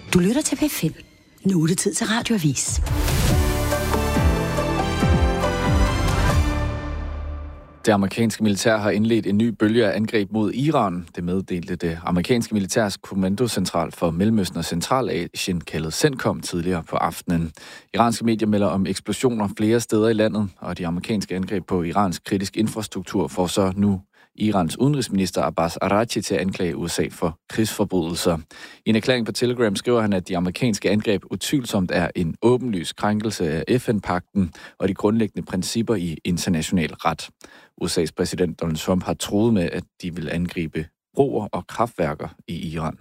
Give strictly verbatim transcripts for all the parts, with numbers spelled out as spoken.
Du lytter til P fem. Nu er det tid til Radioavis. Det amerikanske militær har indledt en ny bølge af angreb mod Iran. Det meddelte det amerikanske militærs kommandocentral for Mellemøsten og Centralasien, kaldet CENTCOM, tidligere på aftenen. Iranske medier melder om eksplosioner flere steder i landet, og de amerikanske angreb på Irans kritisk infrastruktur får så nu Irans udenrigsminister Abbas Araghchi til at anklage U S A for krigsforbrydelser. I en erklæring på Telegram skriver han, at de amerikanske angreb utvivlsomt er en åbenlys krænkelse af F N-pagten og de grundlæggende principper i international ret. U S A's præsident Donald Trump har truet med, at de vil angribe broer og kraftværker i Iran.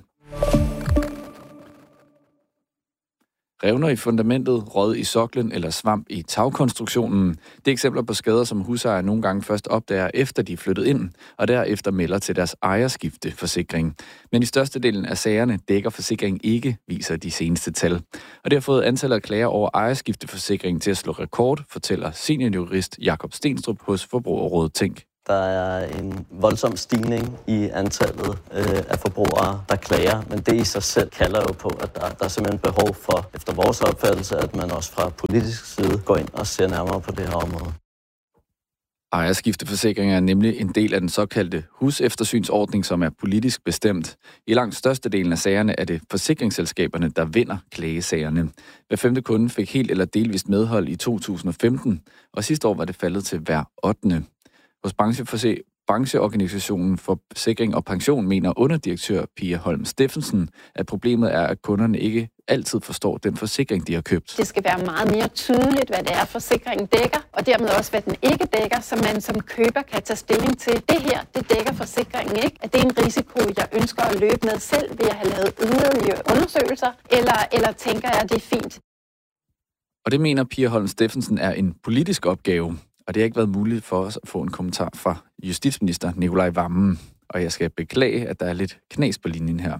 Revner i fundamentet, råd i soklen eller svamp i tagkonstruktionen. Det er eksempler på skader, som husejere nogle gange først opdager, efter de er flyttet ind, og derefter melder til deres ejerskifteforsikring. Men i størstedelen af sagerne dækker forsikringen ikke, viser de seneste tal. Og det har fået antallet af klager over ejerskifteforsikringen til at slå rekord, fortæller seniorjurist Jakob Stenstrup hos Forbrugerrådet Tænk. Der er en voldsom stigning i antallet øh, af forbrugere, der klager, men det i sig selv kalder jo på, at der, der er simpelthen behov for, efter vores opfattelse, at man også fra politisk side går ind og ser nærmere på det her område. Ejerskifteforsikringer er nemlig en del af den såkaldte huseftersynsordning, som er politisk bestemt. I langt størstedelen af sagerne er det forsikringsselskaberne, der vinder klagesagerne. Hver femte kunde fik helt eller delvist medhold i to tusind og femten, og sidste år var det faldet til hver ottende. Hos brancheorganisationen for Forsikring og Pension mener underdirektør Pia Holm Steffensen, at problemet er, at kunderne ikke altid forstår den forsikring, de har købt. Det skal være meget mere tydeligt, hvad det er, forsikringen dækker, og dermed også, hvad den ikke dækker, så man som køber kan tage stilling til, det her, det dækker forsikringen ikke. At det er en risiko, jeg ønsker at løbe med selv, ved at have lavet yderligere undersøgelser, eller, eller tænker jeg, at det er fint. Og det mener Pia Holm Steffensen er en politisk opgave. Og det har ikke været muligt for os at få en kommentar fra justitsminister Nicolai Wammen. Og jeg skal beklage, at der er lidt knas på linjen her.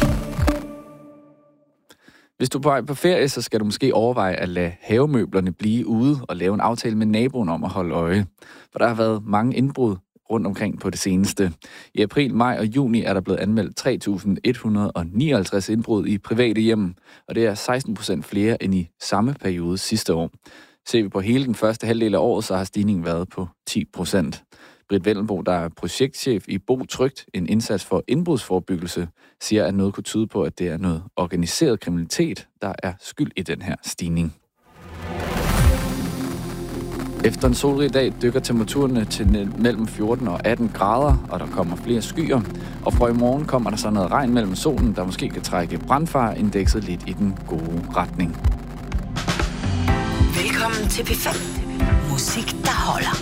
Hvis du er på vej på ferie, så skal du måske overveje at lade havemøblerne blive ude og lave en aftale med naboen om at holde øje. For der har været mange indbrud rundt omkring på det seneste. I april, maj og juni er der blevet anmeldt tre tusind et hundrede nioghalvtreds indbrud i private hjem, og det er seksten procent flere end i samme periode sidste år. Ser vi på hele den første halvdel af året, så har stigningen været på ti procent. Britt Vellenbo, der er projektchef i Bo Trygt, en indsats for indbrudsforebyggelse, siger, at noget kunne tyde på, at det er noget organiseret kriminalitet, der er skyld i den her stigning. Efter en solrig dag dykker temperaturerne til mellem fjorten og atten grader, og der kommer flere skyer. Og fra i morgen kommer der så noget regn mellem solen, der måske kan trække brandfareindekset lidt i den gode retning. Velkommen til P fem. Musik, der holder.